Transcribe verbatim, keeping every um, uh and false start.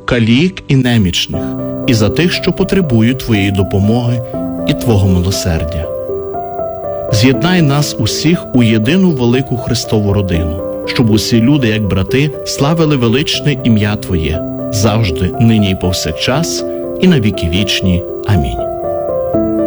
калік і немічних, і за тих, що потребують Твоєї допомоги і Твого милосердя. З'єднай нас усіх у єдину велику Христову родину, щоб усі люди, як брати, славили величне ім'я Твоє, завжди, нині і повсякчас, і на віки вічні. Амінь.